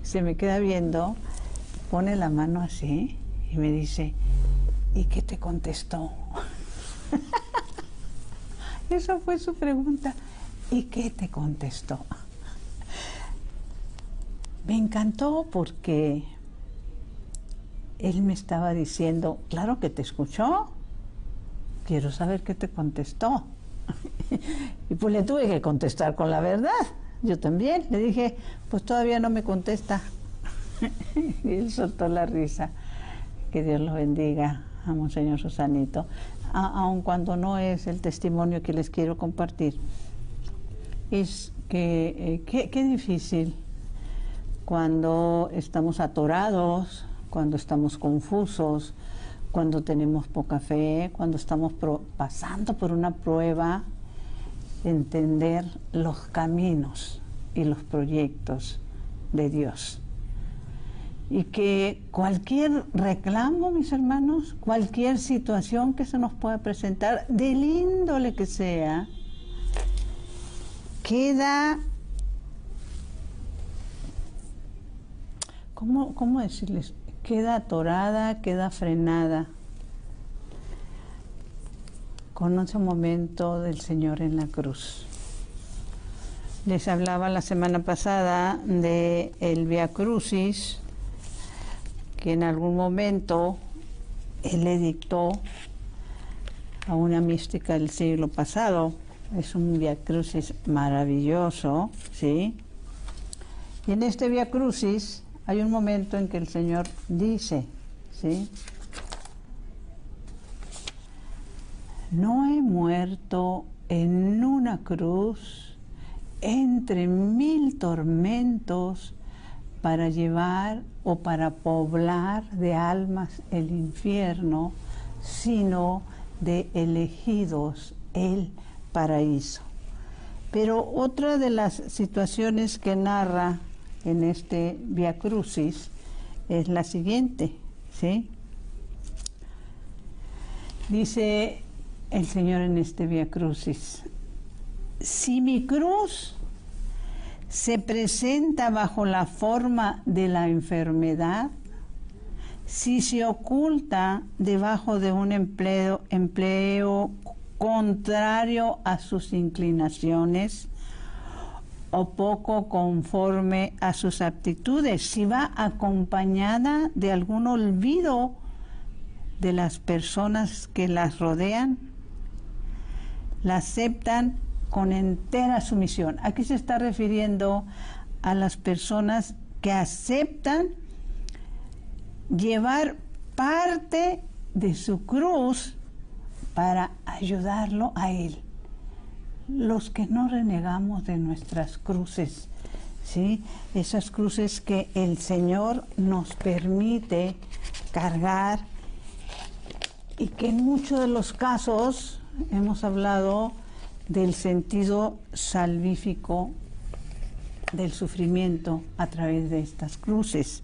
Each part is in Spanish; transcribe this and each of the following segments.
se me queda viendo, pone la mano así y me dice, ¿y qué te contestó? Esa fue su pregunta. ¿Y qué te contestó? Me encantó porque él me estaba diciendo, claro que te escuchó, quiero saber qué te contestó. Y pues le tuve que contestar con la verdad. Yo también le dije, pues todavía no me contesta. Y él soltó la risa. Que Dios lo bendiga a Monseñor Susanito, aun cuando no es el testimonio que les quiero compartir. Es que qué difícil cuando estamos atorados, cuando estamos confusos, cuando tenemos poca fe, cuando estamos pasando por una prueba, entender los caminos y los proyectos de Dios. Y que cualquier reclamo, mis hermanos, cualquier situación que se nos pueda presentar, del índole que sea, queda, ¿cómo decirles? Queda atorada, queda frenada con ese momento del Señor en la cruz. Les hablaba la semana pasada de el Vía Crucis, que en algún momento él le dictó a una mística del siglo pasado. Es un Vía Crucis maravilloso, ¿sí? Y en este Vía Crucis hay un momento en que el Señor dice, ¿sí? No he muerto en una cruz entre 1000 tormentos para llevar o para poblar de almas el infierno, sino de elegidos el paraíso. Pero otra de las situaciones que narra en este Vía Crucis es la siguiente, ¿sí? Dice el Señor en este Vía Crucis, si mi cruz se presenta bajo la forma de la enfermedad, si se oculta debajo de un empleo contrario a sus inclinaciones o poco conforme a sus aptitudes, si va acompañada de algún olvido de las personas que las rodean, la aceptan con entera sumisión. Aquí se está refiriendo a las personas que aceptan llevar parte de su cruz para ayudarlo a Él. Los que no renegamos de nuestras cruces, ¿sí? Esas cruces que el Señor nos permite cargar y que en muchos de los casos hemos hablado del sentido salvífico del sufrimiento a través de estas cruces.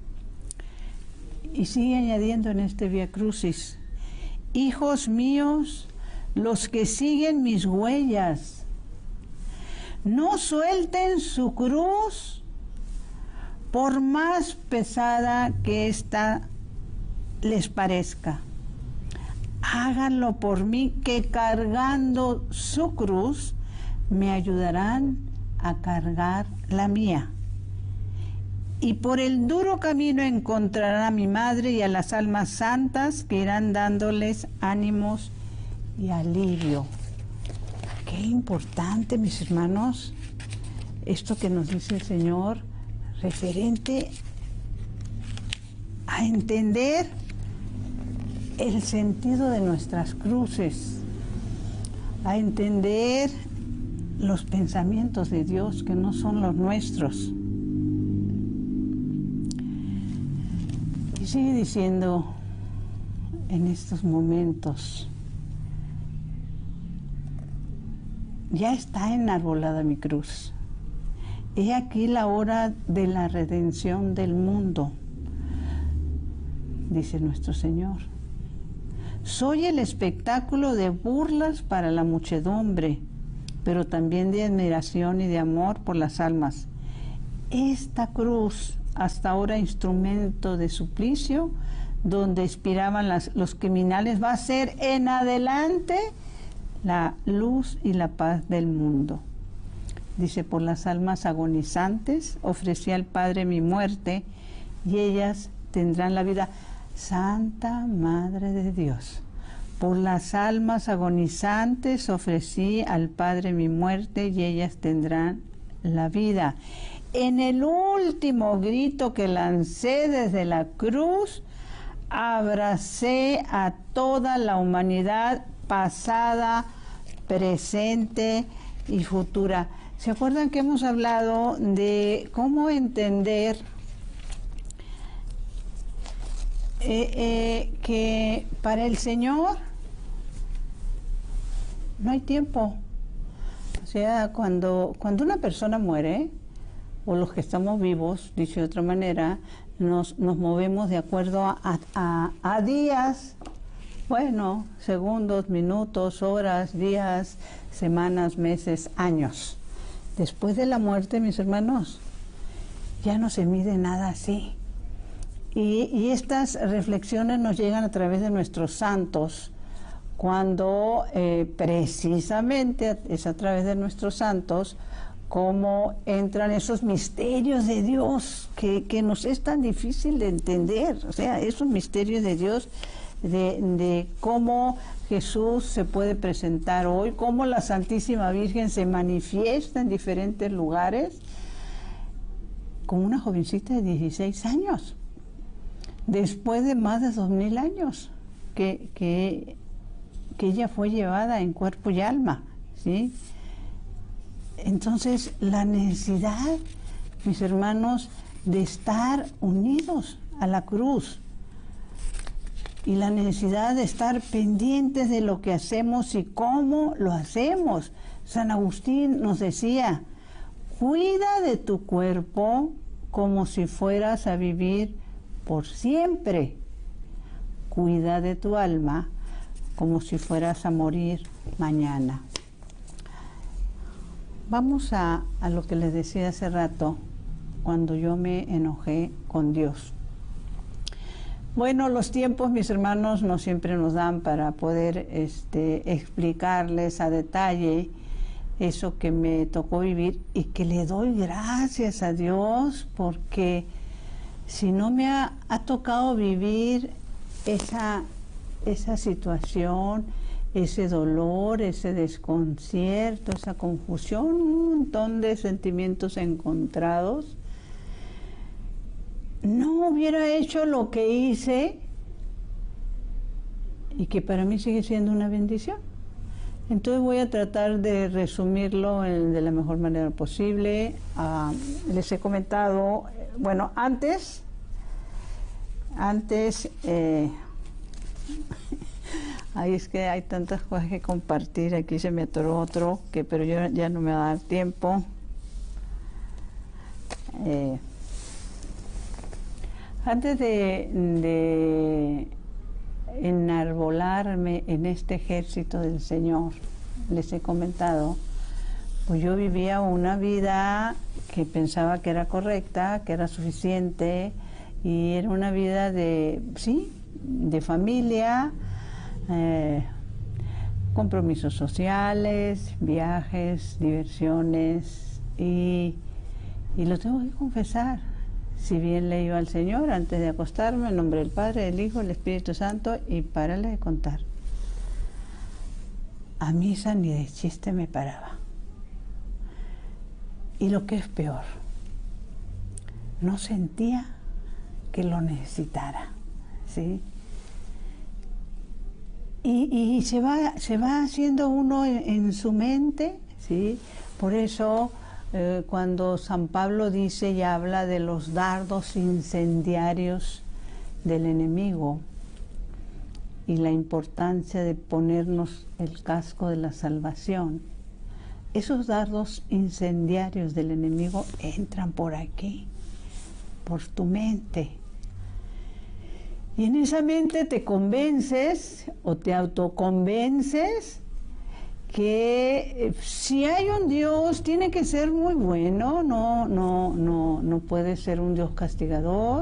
Y sigue añadiendo en este Vía Crucis, hijos míos, los que siguen mis huellas, no suelten su cruz por más pesada que ésta les parezca. Háganlo por mí, que cargando su cruz me ayudarán a cargar la mía. Y por el duro camino encontrarán a mi madre y a las almas santas que irán dándoles ánimos y alivio. Qué importante, mis hermanos, esto que nos dice el Señor, referente a entender el sentido de nuestras cruces, a entender los pensamientos de Dios que no son los nuestros. Y sigue diciendo en estos momentos, ya está enarbolada mi cruz. He aquí la hora de la redención del mundo, dice nuestro Señor. Soy el espectáculo de burlas para la muchedumbre, pero también de admiración y de amor por las almas. Esta cruz hasta ahora instrumento de suplicio, donde expiraban los criminales, va a ser en adelante la luz y la paz del mundo. Dice, por las almas agonizantes ofrecí al Padre mi muerte y ellas tendrán la vida. Santa Madre de Dios, por las almas agonizantes ofrecí al Padre mi muerte y ellas tendrán la vida. En el último grito que lancé desde la cruz, abracé a toda la humanidad pasada, presente y futura. ¿Se acuerdan que hemos hablado de cómo entender que para el Señor no hay tiempo? O sea, cuando una persona muere, o los que estamos vivos, dicho de otra manera, nos movemos de acuerdo a días, bueno, segundos, minutos, horas, días, semanas, meses, años. Después de la muerte, mis hermanos, ya no se mide nada así. Y estas reflexiones nos llegan a través de nuestros santos, cuando precisamente es a través de nuestros santos cómo entran esos misterios de Dios que nos es tan difícil de entender. O sea, esos misterios de Dios, de cómo Jesús se puede presentar hoy, cómo la Santísima Virgen se manifiesta en diferentes lugares, como una jovencita de 16 años, después de más de 2000 años que ella fue llevada en cuerpo y alma, ¿sí? Entonces, la necesidad, mis hermanos, de estar unidos a la cruz y la necesidad de estar pendientes de lo que hacemos y cómo lo hacemos. San Agustín nos decía, cuida de tu cuerpo como si fueras a vivir por siempre. Cuida de tu alma como si fueras a morir mañana. Vamos a lo que les decía hace rato, cuando yo me enojé con Dios. Bueno, los tiempos, mis hermanos, no siempre nos dan para poder explicarles a detalle eso que me tocó vivir, y que le doy gracias a Dios, porque si no me ha tocado vivir esa situación, ese dolor, ese desconcierto, esa confusión, un montón de sentimientos encontrados, no hubiera hecho lo que hice, y que para mí sigue siendo una bendición. Entonces voy a tratar de resumirlo de la mejor manera posible. Les he comentado, bueno, antes ahí es que hay tantas cosas que compartir. Aquí se me atoró otro, pero yo ya no me va a dar tiempo. Antes de enarbolarme en este ejército del Señor, les he comentado, pues yo vivía una vida que pensaba que era correcta, que era suficiente, y era una vida de familia, compromisos sociales, viajes, diversiones, y lo tengo que confesar. Si bien le iba al Señor antes de acostarme, en nombre del Padre, del Hijo, del Espíritu Santo, y párale de contar. A misa ni de chiste me paraba. Y lo que es peor, no sentía que lo necesitara, ¿sí? Y se va haciendo uno en su mente, ¿sí? Por eso cuando San Pablo dice y habla de los dardos incendiarios del enemigo y la importancia de ponernos el casco de la salvación, esos dardos incendiarios del enemigo entran por aquí, por tu mente. Y en esa mente te convences o te autoconvences que si hay un Dios tiene que ser muy bueno, no puede ser un Dios castigador.